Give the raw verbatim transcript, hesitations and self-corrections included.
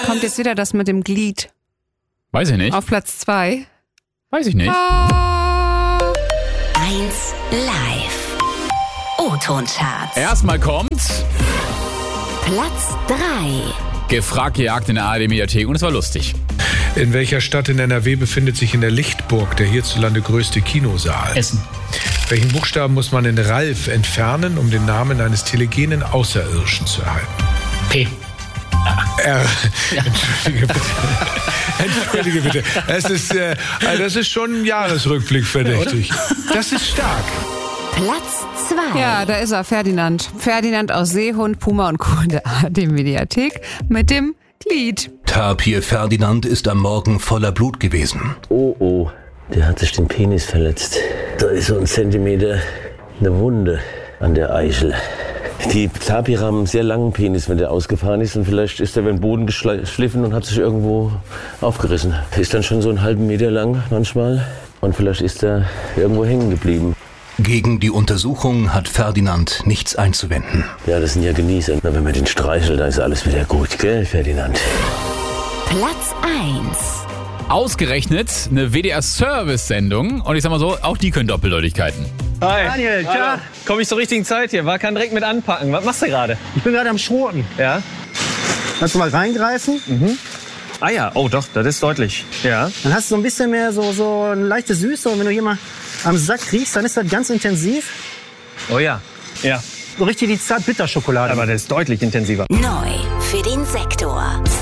kommt jetzt wieder das mit dem Glied. Weiß ich nicht. Auf Platz zwei. Weiß ich nicht. Ah. eins live. O-Ton-Charts. Erstmal kommt Platz drei. Gefragt gejagt in der A R D-Mediathek und es war lustig. In welcher Stadt in N R W befindet sich in der Lichtburg der hierzulande größte Kinosaal? Essen. Welchen Buchstaben muss man in Ralf entfernen, um den Namen eines telegenen Außerirdischen zu erhalten? P. R. Entschuldige bitte. Entschuldige bitte. Das ist, äh, das ist schon ein Jahresrückblick verdächtig. Das ist stark. Platz zwei. Ja, da ist er, Ferdinand. Ferdinand aus Seehund, Puma und Co. in der A R D-Mediathek mit dem Glied. Tapir Ferdinand ist am Morgen voller Blut gewesen. Oh, oh, der hat sich den Penis verletzt. Da ist so ein Zentimeter eine Wunde an der Eichel. Die Tapire haben einen sehr langen Penis, wenn der ausgefahren ist. Und vielleicht ist er über den Boden geschliffen und hat sich irgendwo aufgerissen. Ist dann schon so einen halben Meter lang manchmal. Und vielleicht ist er irgendwo hängen geblieben. Gegen die Untersuchung hat Ferdinand nichts einzuwenden. Ja, das sind ja Genießer. Na, wenn man den streichelt, da ist alles wieder gut, gell, Ferdinand? Platz eins. Ausgerechnet eine W D R-Service-Sendung. Und ich sag mal so, auch die können Doppeldeutigkeiten. Hi. Daniel, klar. Komm ich zur richtigen Zeit hier? War kann direkt mit anpacken. Was machst du gerade? Ich bin gerade am Schroten. Ja? Kannst du mal reingreifen? Mhm. Ah ja, oh doch, das ist deutlich. Ja. Dann hast du so ein bisschen mehr so, so eine leichte Süße. Und wenn du hier mal am Sack riechst, dann ist das ganz intensiv. Oh ja. Ja. So richtig die Zart-Bitter-Schokolade. Aber das ist deutlich intensiver. Neu für den Sektor.